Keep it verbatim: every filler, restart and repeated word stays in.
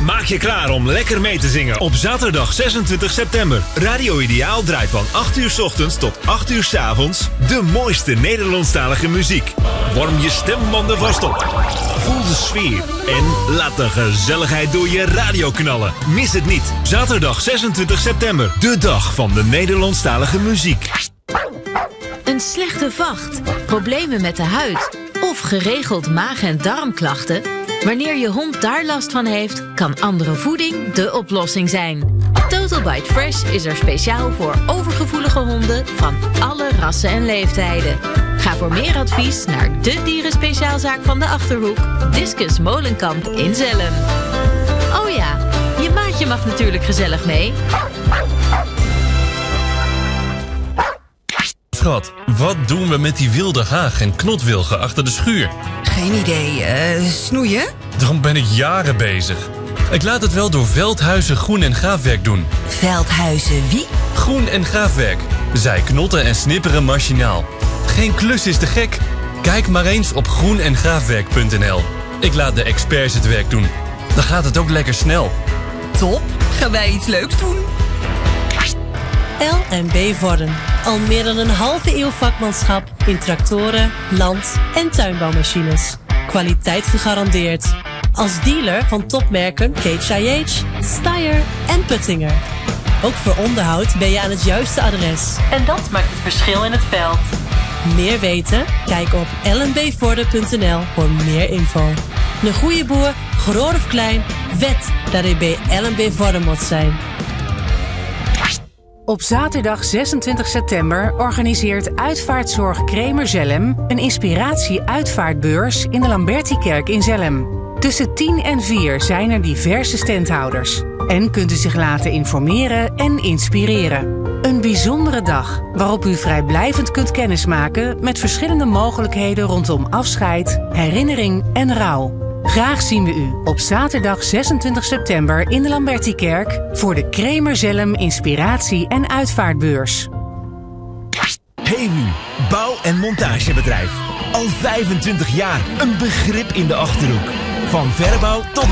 Maak je klaar om lekker mee te zingen op zaterdag zesentwintig september. Radio Ideaal draait van acht uur 's ochtends tot acht uur 's avonds de mooiste Nederlandstalige muziek. Warm je stembanden vast op. Voel de sfeer en laat de gezelligheid door je radio knallen. Mis het niet. Zaterdag zesentwintig september, de dag van de Nederlandstalige muziek. Een slechte vacht, problemen met de huid of geregeld maag- en darmklachten? Wanneer je hond daar last van heeft, kan andere voeding de oplossing zijn. Total Bite Fresh is er speciaal voor overgevoelige honden van alle rassen en leeftijden. Ga voor meer advies naar de dierenspeciaalzaak van de Achterhoek, Discus Molenkamp in Zelhem. Oh ja, je maatje mag natuurlijk gezellig mee. Schat, wat doen we met die wilde haag en knotwilgen achter de schuur? Geen idee. Uh, snoeien? Dan ben ik jaren bezig. Ik laat het wel door Veldhuizen Groen en Gaafwerk doen. Veldhuizen wie? Groen en Gaafwerk. Zij knotten en snipperen machinaal. Geen klus is te gek. Kijk maar eens op groen en gaafwerk punt n l. Ik laat de experts het werk doen. Dan gaat het ook lekker snel. Top. Gaan wij iets leuks doen? L en B Vorden. Al meer dan een halve eeuw vakmanschap in tractoren, land- en tuinbouwmachines. Kwaliteit gegarandeerd. Als dealer van topmerken K H I H, Steyr en Puttinger. Ook voor onderhoud ben je aan het juiste adres. En dat maakt het verschil in het veld. Meer weten? Kijk op l n b vorden punt n l voor meer info. Een goede boer, groot of klein, wet dat hij bij L en B Vorden moet zijn. Op zaterdag zesentwintig september organiseert Uitvaartzorg Kremer Zelhem een inspiratie-uitvaartbeurs in de Lambertikerk in Zelhem. Tussen tien en vier zijn er diverse standhouders en kunt u zich laten informeren en inspireren. Een bijzondere dag waarop u vrijblijvend kunt kennismaken met verschillende mogelijkheden rondom afscheid, herinnering en rouw. Graag zien we u op zaterdag zesentwintig september in de Lambertikerk voor de Kremer Zelhem Inspiratie- en Uitvaartbeurs. Hewu, bouw- en montagebedrijf. Al vijfentwintig jaar een begrip in de Achterhoek. Van verbouw tot